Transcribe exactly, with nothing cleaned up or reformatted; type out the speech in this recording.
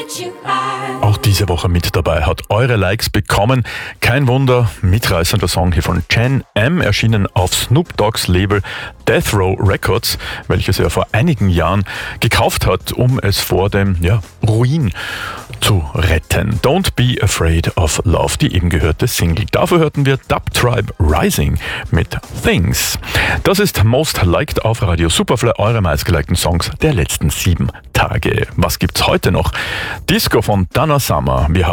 Auch diese Woche mit dabei hat eure Likes bekommen. Kein Wunder, mitreißender Song hier von Jen M, erschienen auf Snoop Dogg's Label Death Row Records, welches er vor einigen Jahren gekauft hat, um es vor dem ja, Ruin zu retten. Don't Be Afraid of Love, die eben gehörte Single. Dafür hörten wir Dub Tribe Rising mit Things. Das ist Most Liked auf Radio Superfly, eure meistgelikten Songs der letzten sieben Tage. Was gibt's heute noch? Disco von Donna Summer. Wir haben